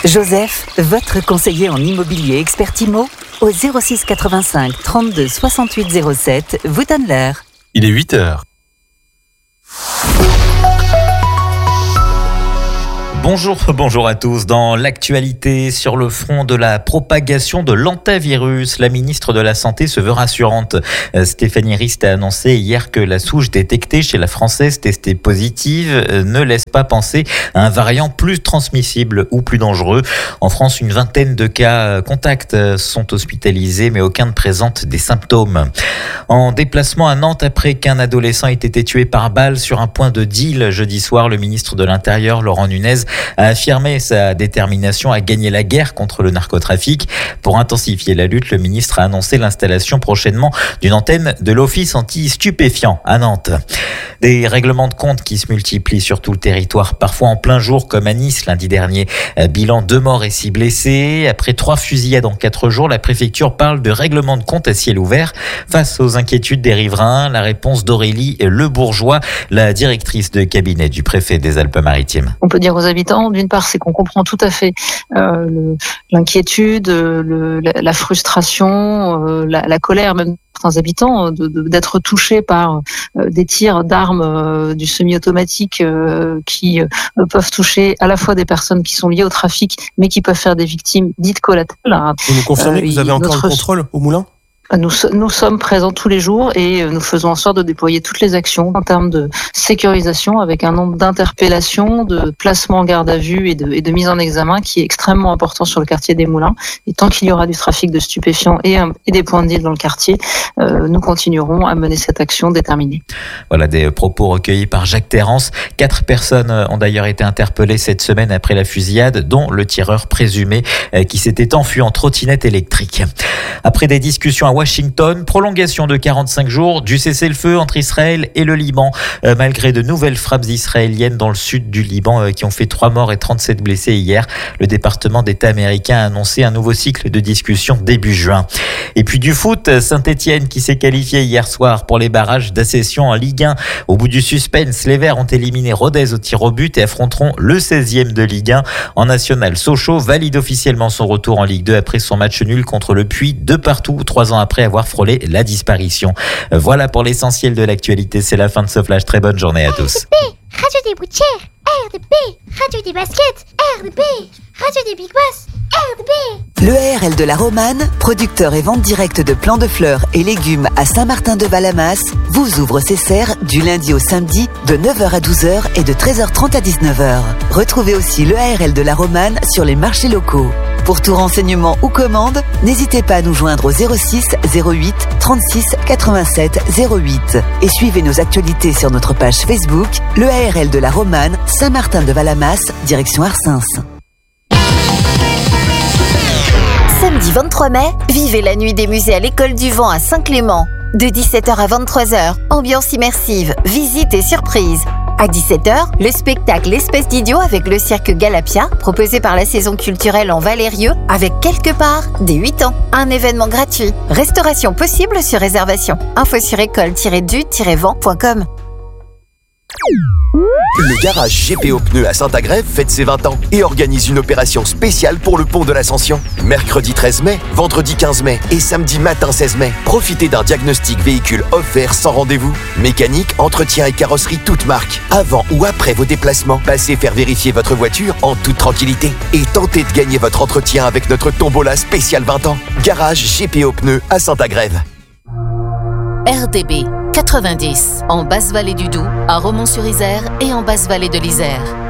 Joseph, votre conseiller en immobilier expert IMO, au 06 85 32 68 07, vous donne l'heure. Il est 8h. Bonjour à tous. Dans l'actualité, sur le front de la propagation de l'hantavirus, la ministre de la Santé se veut rassurante. Stéphanie Rist a annoncé hier que la souche détectée chez la Française testée positive ne laisse pas penser à un variant plus transmissible ou plus dangereux. En France, une vingtaine de cas contacts sont hospitalisés, mais aucun ne présente des symptômes. En déplacement à Nantes, après qu'un adolescent ait été tué par balle sur un point de deal jeudi soir, le ministre de l'Intérieur, Laurent Nunez, a affirmé sa détermination à gagner la guerre contre le narcotrafic. Pour intensifier la lutte, le ministre a annoncé l'installation prochainement d'une antenne de l'Office anti-stupéfiants à Nantes. Des règlements de compte qui se multiplient sur tout le territoire, parfois en plein jour, comme à Nice lundi dernier. Bilan 2 morts et 6 blessés. Après 3 fusillades en 4 jours, la préfecture parle de règlement de compte à ciel ouvert. Face aux inquiétudes des riverains, la réponse d'Aurélie Le Bourgeois, la directrice de cabinet du préfet des Alpes-Maritimes. On peut dire aux habitants, d'une part, c'est qu'on comprend tout à fait l'inquiétude, la frustration, la colère même de certains habitants d'être touchés par des tirs d'armes du semi-automatique qui peuvent toucher à la fois des personnes qui sont liées au trafic, mais qui peuvent faire des victimes dites collatérales. Vous nous confirmez que vous avez encore le contrôle au moulin ? Nous sommes présents tous les jours et nous faisons en sorte de déployer toutes les actions en termes de sécurisation avec un nombre d'interpellations, de placements en garde à vue et de mise en examen qui est extrêmement important sur le quartier des Moulins. Et tant qu'il y aura du trafic de stupéfiants et des points de deal dans le quartier, nous continuerons à mener cette action déterminée. Voilà des propos recueillis par Jacques Terrance. 4 personnes ont d'ailleurs été interpellées cette semaine après la fusillade, dont le tireur présumé qui s'était enfui en trottinette électrique. Après des discussions à Washington, prolongation de 45 jours du cessez-le-feu entre Israël et le Liban, malgré de nouvelles frappes israéliennes dans le sud du Liban qui ont fait 3 morts et 37 blessés hier. Le département d'État américain a annoncé un nouveau cycle de discussion début juin. Et puis du foot, Saint-Étienne qui s'est qualifié hier soir pour les barrages d'accession en Ligue 1. Au bout du suspense, les Verts ont éliminé Rodez au tir au but et affronteront le 16e de Ligue 1. En National, Sochaux valide officiellement son retour en Ligue 2 après son match nul contre le Puy, 2-2, 3 ans après avoir frôlé la disparition. Voilà pour l'essentiel de l'actualité. C'est la fin de ce flash. Très bonne journée à tous. RDP, Radio des Boutières, RDP, Radio des Baskets, RDP, Radio des Big Boss, RDP. Le ARL de la Romane, producteur et vente directe de plants de fleurs et légumes à Saint-Martin-de-Valamas, vous ouvre ses serres du lundi au samedi de 9h à 12h et de 13h30 à 19h. Retrouvez aussi le ARL de la Romane sur les marchés locaux. Pour tout renseignement ou commande, n'hésitez pas à nous joindre au 06 08 36 87 08 et suivez nos actualités sur notre page Facebook, le ARL de la Romane, Saint-Martin-de-Valamas, direction Arsens. Samedi 23 mai, vivez la nuit des musées à l'École du Vent à Saint-Clément. De 17h à 23h, ambiance immersive, visite et surprise. À 17h, le spectacle Espèce d'idiot avec le cirque Galapia, proposé par la saison culturelle en Valérieux, avec quelque part des 8 ans. Un événement gratuit. Restauration possible sur réservation. Info sur école-du-vent.com. Le garage GPO Pneus à Saint-Agrève fête ses 20 ans et organise une opération spéciale pour le pont de l'Ascension. Mercredi 13 mai, vendredi 15 mai et samedi matin 16 mai. Profitez d'un diagnostic véhicule offert sans rendez-vous. Mécanique, entretien et carrosserie toutes marques. Avant ou après vos déplacements, passez faire vérifier votre voiture en toute tranquillité et tentez de gagner votre entretien avec notre tombola spéciale 20 ans. Garage GPO Pneus à Saint-Agrève. RDB 90, en Basse-Vallée du Doubs, à Romont-sur-Isère et en Basse-Vallée de l'Isère.